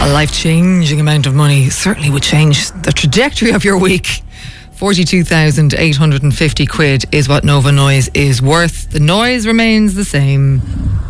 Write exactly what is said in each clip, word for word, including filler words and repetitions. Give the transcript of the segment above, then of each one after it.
A life-changing amount of money certainly would change the trajectory of your week. forty-two thousand eight hundred fifty quid is what Nova Noise is worth. The noise remains the same.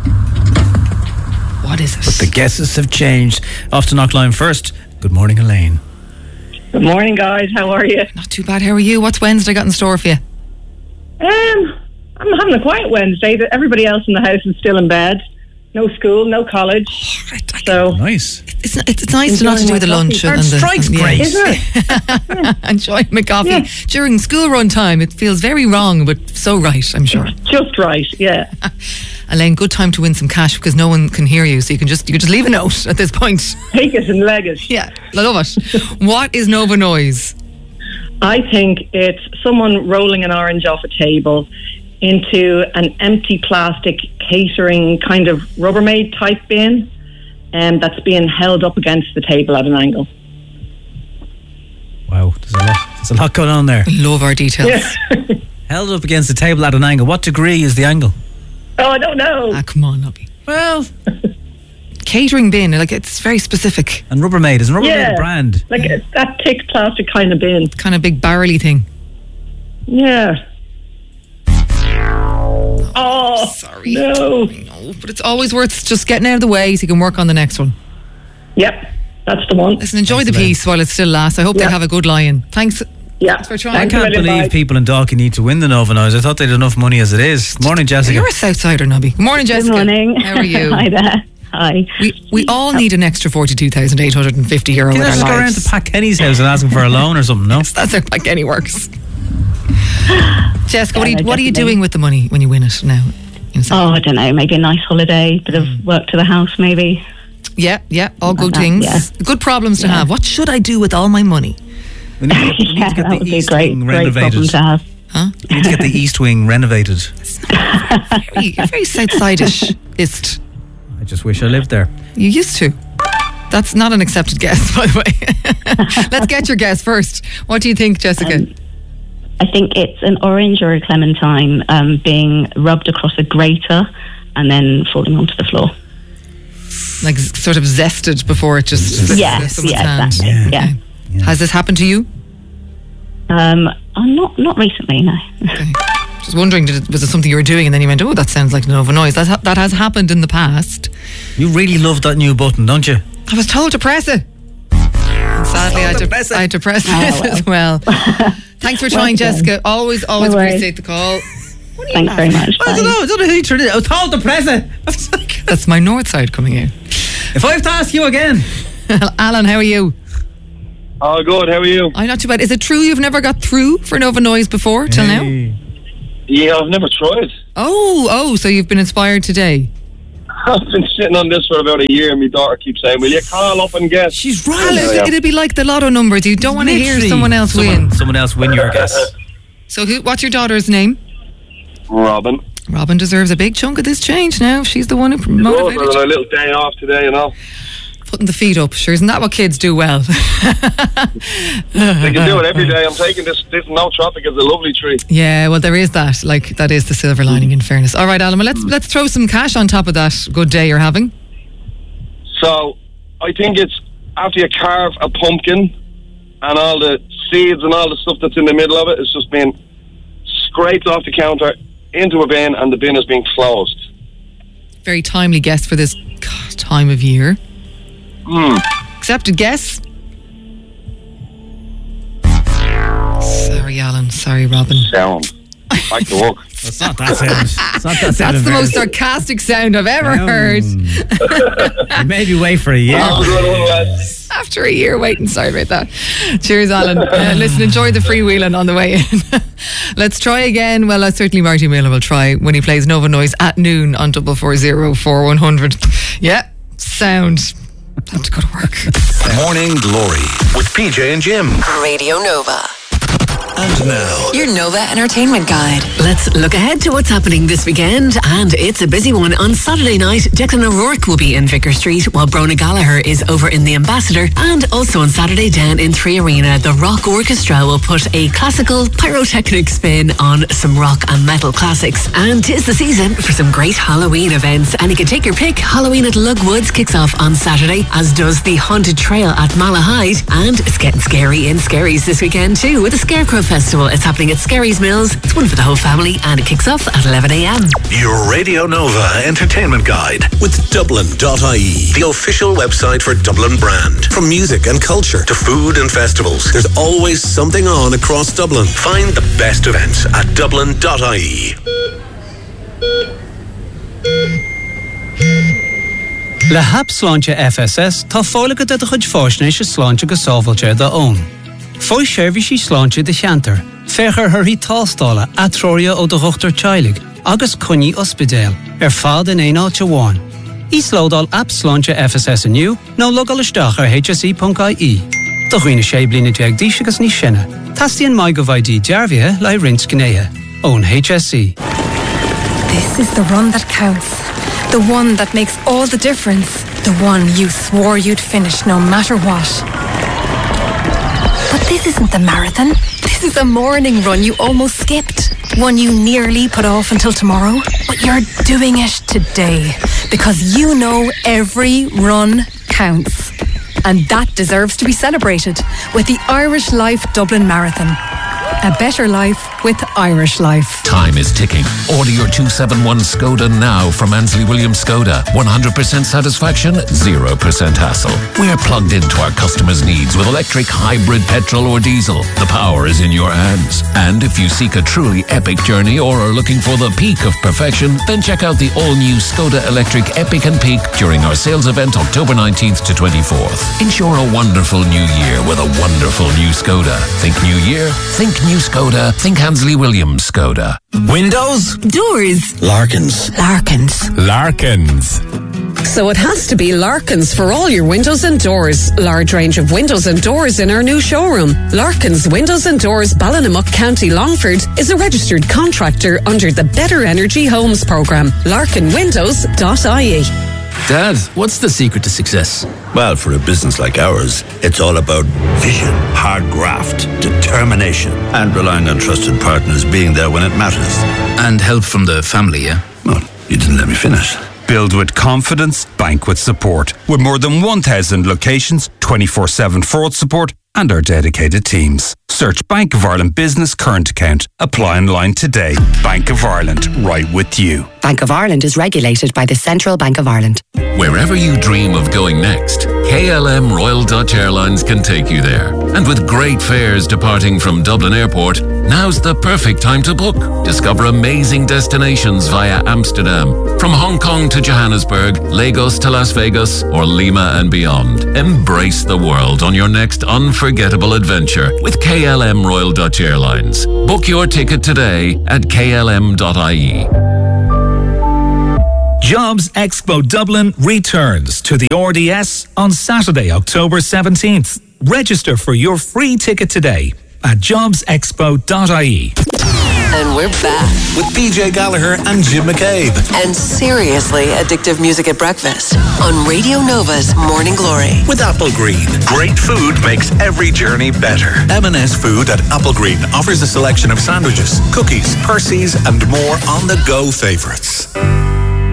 What is it? But the guesses have changed. Off to Knockline first. Good morning, Elaine. Good morning, guys. How are you? Not too bad. How are you? What's Wednesday got in store for you? Um, I'm having a quiet Wednesday. Everybody else in the house is still in bed. No school, no college. Oh, right, I so nice. It's it's, it's nice not to do the lunch and the strike's and, great. Yeah. Isn't it? Yeah. Enjoying my coffee Yeah. during school run time. It feels very wrong, but so right, I'm sure. Just right, yeah. Elaine, good time to win some cash because no one can hear you, so you can just you can just leave a note at this point. Take it and leg it. Yeah, I love it. What is Nova Noise? I think it's someone rolling an orange off a table into an empty plastic catering kind of Rubbermaid type bin, and um, that's being held up against the table at an angle. Wow, there's a lot, there's a lot going on there. Love our details. Yeah. Held up against the table at an angle. What degree is the angle? Oh, I don't know. Ah, come on, Nobby. Well, catering bin, like it's very specific. and Rubbermaid. Is Rubbermaid Yeah. a brand? Like a, that thick plastic kind of bin. Kind of big barrely thing. Yeah. Oh, Sorry. no. I know, but it's always worth just getting out of the way so you can work on the next one. Yep, that's the one. Listen, enjoy Thanks, the Elaine. piece while it still lasts. I hope Yeah. they have a good lie-in. Thanks. Yeah. Thanks for I trying. Thank you. can't Bye. believe people in Dalkey need to win the Nova Noise. I thought they had enough money as it is. Morning, Jessica. You're a Southsider, Nobby. Good morning, Jessica. Good morning. How are you? Hi there. Hi. We we all need an extra forty-two thousand eight hundred fifty euro Can with I our just go around lives. to Pat Kenny's house and ask him for a loan or something? No. That's how like any works. Jessica, what are you Yeah, no, what are you definitely. doing with the money when you win it now? Oh, I don't know. Maybe a nice holiday, bit of work to the house, maybe. Yeah, yeah, all good Like that, things. yeah. Good problems to Yeah. have. What should I do with all my money? We need to get, we need Yeah, to get that the would be a East great, Wing great problem renovated. to have. Huh? We need to get the East Wing renovated. Very, you're very Southside-ish. Ist. I just wish I lived there. You used to. That's not an accepted guess, by the way. Let's get your guess first. What do you think, Jessica? Um, I think it's an orange or a clementine um, being rubbed across a grater and then falling onto the floor. Like z- sort of zested before it just slips into Yes, someone's yeah, hand. exactly. Yeah. Yeah. Yeah. Has this happened to you? Um, oh, not not recently, no. Okay. Just wondering, did it, was it something you were doing and then you went, oh, that sounds like Nova Noise. That, ha- that has happened in the past. You really love that new button, don't you? I was told to press it. And sadly, I had, to, press it. I had to press Oh, it as well. Thanks for trying, Well done. Jessica. Always, always No worries. appreciate the call. Thanks very much. I don't Bye. know. I don't know who you turned it. I was told to press it. I was like, That's my north side coming in. if I have to ask you again. Alan, how are you? Oh, good. How are you? I'm not too bad. Is it true you've never got through for Nova Noise before, till now? Hey. Yeah, I've never tried. Oh, oh, so you've been inspired today. I've been sitting on this for about a year, and my daughter keeps saying, will you call up and guess? She's Well, right. it'd, it'd be like the lotto numbers. You don't want to hear Literally. someone else someone, win. Someone else win your guess. So who? What's your daughter's name? Robin. Robin deserves a big chunk of this change now. She's the one who Good, motivated we're on you. a little day off today, you know. Putting the feet up. Sure, isn't that what kids do well? They can do it every day. I'm taking this, this no traffic is a lovely treat. Yeah, well, there is that. Like, that is the silver lining, in fairness. All right, Alan, well, let's, let's throw some cash on top of that good day you're having. So, I think it's after you carve a pumpkin and all the seeds and all the stuff that's in the middle of it, it's just being scraped off the counter into a bin, and the bin is being closed. Very timely guess for this God, time of year. Hmm. Accepted guess. Sorry, Alan. Sorry, Robin. Sound. Back to work. It's not that sound. It's not that sound. That's the most embarrassing. sarcastic sound I've ever heard. You maybe wait for a year. Oh, good old lads. After a year waiting, sorry about that. Cheers, Alan. Uh, listen, enjoy the freewheeling on the way in. Let's try again. Well, uh, certainly Marty Miller will try when he plays Nova Noise at noon on double four zero four one hundred. Yeah, sound. Have to go to work. Morning Glory with P J and Jim. Radio Nova. And now, your Nova Entertainment Guide. Let's look ahead to what's happening this weekend, and it's a busy one. On Saturday night, Declan O'Rourke will be in Vicar Street, while Brona Gallagher is over in the Ambassador. And also on Saturday down in Three Arena, the Rock Orchestra will put a classical pyrotechnic spin on some rock and metal classics. And 'tis the season for some great Halloween events, and you can take your pick. Halloween at Lugwoods kicks off on Saturday, as does the Haunted Trail at Malahide. And it's getting scary in Skerries this weekend too, with the Scarecrow Festival. It's happening at Skerries Mills. It's one for the whole family, and it kicks off at eleven a.m. Your Radio Nova Entertainment Guide with Dublin dot I E, the official website for Dublin brand. From music and culture to food and festivals, there's always something on across Dublin. Find the best events at Dublin dot I E. Le hap sláinte F S S tá fálacha de chuid fáisnéis is sláinte go sábhailte de ón. Fói seirbhí sí sláinte de cheantar, fechar thurthaí tástála atrória ó do chuachtar teilig, agus cuní ospidéal, ar fád in éáilte bháin. Is lódal app sláinte F S S aniu, nó logal isteach ar H S E dot I E. Do chuoine sé blina deag díos agus ní sinne. Tastíonn mai go bhaidí dearbhithe le rint gnéithe. Ón H S E. This is the run that counts. The one that makes all the difference. The one you swore you'd finish no matter what. But this isn't the marathon. This is a morning run you almost skipped. One you nearly put off until tomorrow. But you're doing it today. Because you know every run counts. And that deserves to be celebrated with the Irish Life Dublin Marathon. A better life with Irish Life. Time is ticking. Order your two seventy-one Skoda now from Ansley Williams Skoda. one hundred percent satisfaction, zero percent hassle. We're plugged into our customers' needs with electric, hybrid, petrol or diesel. The power is in your hands. And if you seek a truly epic journey or are looking for the peak of perfection, then check out the all-new Skoda Electric Epic and Peak during our sales event October nineteenth to twenty-fourth. Ensure a wonderful new year with a wonderful new Skoda. Think new year? Think new Skoda. Think Ansley Williams Skoda. Windows? Doors. Larkins. Larkins. Larkins. So it has to be Larkins for all your windows and doors. Large range of windows and doors in our new showroom. Larkins Windows and Doors, Ballinamuck, County Longford, is a registered contractor under the Better Energy Homes programme. Larkin Windows dot I E. Dad, what's the secret to success? Well, for a business like ours, it's all about vision, hard graft, determination, and relying on trusted partners being there when it matters. And help from the family, yeah? Well, you didn't let me finish. Build with confidence, bank with support. With more than one thousand locations, twenty-four seven fraud support, and our dedicated teams. Search Bank of Ireland Business Current Account. Apply online today. Bank of Ireland, right with you. Bank of Ireland is regulated by the Central Bank of Ireland. Wherever you dream of going next, K L M Royal Dutch Airlines can take you there. And with great fares departing from Dublin Airport, now's the perfect time to book. Discover amazing destinations via Amsterdam, from Hong Kong to Johannesburg, Lagos to Las Vegas, or Lima and beyond. Embrace the world on your next unforgettable adventure with K L M Royal Dutch Airlines. Book your ticket today at K L M dot I E. Jobs Expo Dublin returns to the R D S on Saturday, October seventeenth. Register for your free ticket today at jobs expo dot I E. And we're back with B J Gallagher and Jim McCabe. And seriously addictive music at breakfast on Radio Nova's Morning Glory. With Applegreen. Great food makes every journey better. M and S Food at Applegreen offers a selection of sandwiches, cookies, Percy's and more on-the-go favourites.